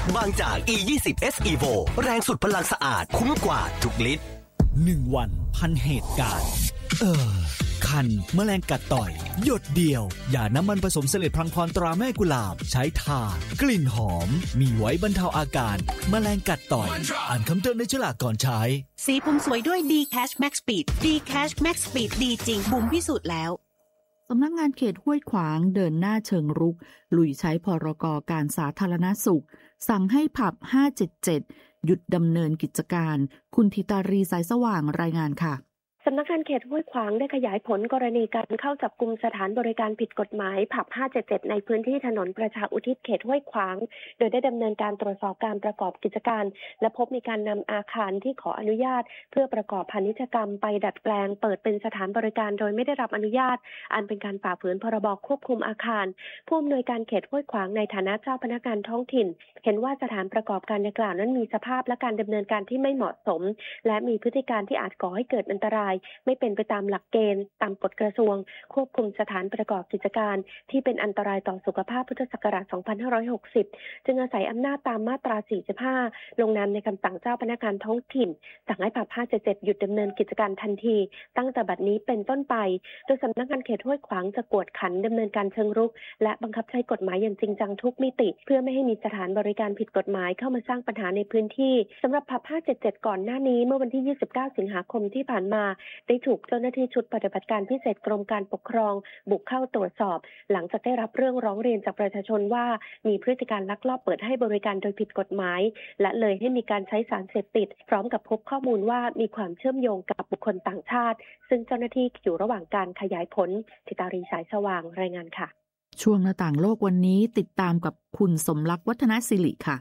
บางจาก E20S Evo แรงสุดพลังสะอาดคุ้มกว่าทุกลิตร 1 วันพันเหตุการณ์คันแมลงกัดต่อยหยดเดียวอย่าน้ำมันผสมเสลดพลังพรตราแม่กุหลาบใช้ทากลิ่นหอมมีไว้บรรเทาอาการแมลงกัดต่อยอ่านคำเตือนในฉลากก่อนใช้สีผมสวยด้วย D-Cash Max Speed D-Cash Max Speed ดีจริงบุ๋มพิสูจน์แล้วสำนักงานเขตห้วยขวางเดินหน้าเชิงรุกลุยใช้พรก.การสาธารณสุขสั่งให้ผับ577หยุดดำเนินกิจการคุณธิตารีสายสว่างรายงานค่ะสำนักงานเขตห้วยขวางได้ขยายผลกรณีการเข้าจับกุมสถานบริการผิดกฎหมายผับ577ในพื้นที่ถนนประชาอุทิศเขตห้วยขวางโดยได้ดำเนินการตรวจสอบการประกอบกิจการและพบมีการนำอาคารที่ขออนุญาตเพื่อประกอบพาณิชยกรรมไปดัดแปลงเปิดเป็นสถานบริการโดยไม่ได้รับอนุญาตอันเป็นการฝ่าฝืนพรบควบคุมอาคารผู้อำนวยการเขตห้วยขวางในฐานะเจ้าพนักงานท้องถิ่นเห็นว่าสถานประกอบการดังกล่าวนั้นมีสภาพและการดำเนินการที่ไม่เหมาะสมและมีพฤติการที่อาจก่อให้เกิดอันตรายไม่เป็นไปตามหลักเกณฑ์ตามกฎกระทรวงควบคุมสถานประกอบกิจการที่เป็นอันตรายต่อสุขภาพพุทธศักราช 2560 จึงอาศัยอำนาจตามมาตรา 45 ลงนามในคำสั่งเจ้าพนักงานท้องถิ่นสั่งให้ผับ577หยุดดำเนินกิจการทันทีตั้งแต่บัดนี้เป็นต้นไปโดยสำนักงานเขตห้วยขวางจะกวดขันดำเนินการเชิงรุกและบังคับใช้กฎหมายอย่างจริงจังทุกมิติเพื่อไม่ให้มีสถานบริการผิดกฎหมายเข้ามาสร้างปัญหาในพื้นที่สำหรับผับ577ก่อนหน้านี้เมื่อวันที่ 29 สิงหาคมที่ผ่านมาได้ถูกเจ้าหน้าที่ชุดปฏิบัติการพิเศษกรมการปกครองบุกเข้าตรวจสอบหลังจากได้รับเรื่องร้องเรียนจากประชาชนว่ามีพฤติการลักลอบเปิดให้บริการโดยผิดกฎหมายและเลยให้มีการใช้สารเสพติดพร้อมกับพบข้อมูลว่ามีความเชื่อมโยงกับบุคคลต่างชาติซึ่งเจ้าหน้าที่อยู่ระหว่างการขยายผลธิตารีสายสว่างรายงานค่ะช่วงหน้าต่างโลกวันนี้ติดตามกับคุณสมรักษ์วัฒนศิริค่ะ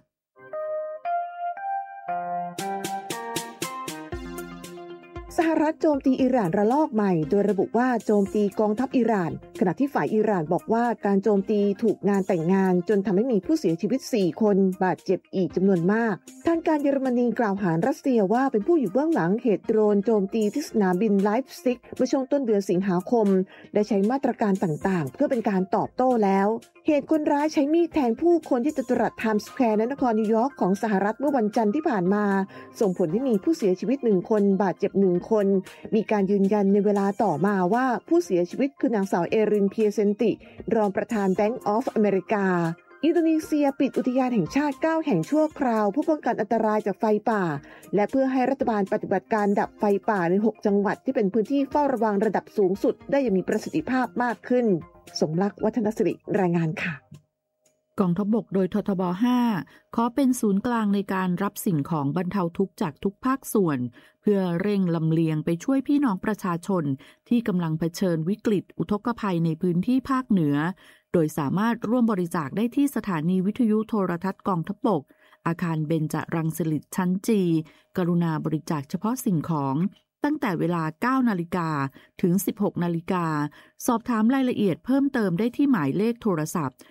สหรัฐโจมตีอิหร่านระลอกใหม่โดยระบุว่าโจมตีกองทัพอิหร่านขณะที่ฝ่ายอิหร่านบอกว่าการโจมตีถูกงานแต่งงานจนทำให้มีผู้เสียชีวิต4คนบาดเจ็บอีกจำนวนมากทางการเยอรมนีกล่าวหารัสเซียว่าเป็นผู้อยู่เบื้องหลังเหตุโดรนโจมตีที่สนามบินไลป์ซิกเมื่อช่วงต้นเดือนสิงหาคมและใช้มาตรการต่างๆเพื่อเป็นการตอบโต้แล้วเหตุคนร้ายใช้มีดแทงผู้คนที่จตุรัสไทม์สแควร์ในนครนิวยอร์กของสหรัฐเมื่อวันจันทร์ที่ผ่านมาส่งผลให้มีผู้เสียชีวิต1คนบาดเจ็บ1คนมีการยืนยันในเวลาต่อมาว่าผู้เสียชีวิตคือนางสาวเอริน เพียเซนติรองประธาน Bank of America อินโดนีเซียปิดอุทยานแห่งชาติ9แห่งชั่วคราวเพื่อป้องกันอันตรายจากไฟป่าและเพื่อให้รัฐบาลปฏิบัติการดับไฟป่าใน6จังหวัดที่เป็นพื้นที่เฝ้าระวังระดับสูงสุดได้อย่างมีประสิทธิภาพมากขึ้นสมรักษ์วัฒนศิริรายงานค่ะกองทัพบกโดยททบ5ขอเป็นศูนย์กลางในการรับสิ่งของบรรเทาทุกข์จากทุกภาคส่วนเพื่อเร่งลำเลียงไปช่วยพี่น้องประชาชนที่กำลังเผชิญวิกฤตอุทกภัยในพื้นที่ภาคเหนือโดยสามารถร่วมบริจาคได้ที่สถานีวิทยุโทรทัศน์กองทัพบกอาคารเบญจรังสิริชั้นจีกรุณาบริจาคเฉพาะสิ่งของตั้งแต่เวลา 9 นาฬิกาถึง 16 นาฬิกาสอบถามรายละเอียดเพิ่มเติมได้ที่หมายเลขโทรศัพท์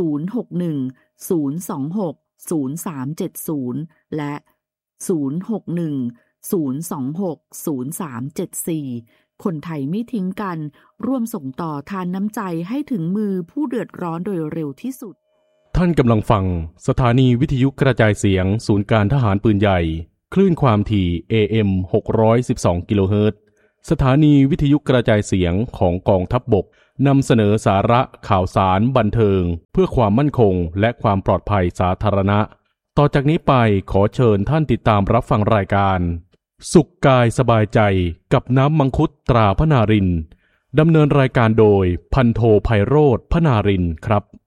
061-026-0370 และ 061-026-0374 คนไทยไม่ทิ้งกันร่วมส่งต่อทานน้ำใจให้ถึงมือผู้เดือดร้อนโดยเร็วที่สุดท่านกำลังฟังสถานีวิทยุกระจายเสียงศูนย์การทหารปืนใหญ่คลื่นความถี่ AM 612 กิโลเฮิรตซ์สถานีวิทยุกระจายเสียงของกองทัพบกนำเสนอสาระข่าวสารบันเทิงเพื่อความมั่นคงและความปลอดภัยสาธารณะต่อจากนี้ไปขอเชิญท่านติดตามรับฟังรายการสุขกายสบายใจกับน้ำมังคุดตราพนารินดำเนินรายการโดยพันโทไพโรจน์พนารินครับ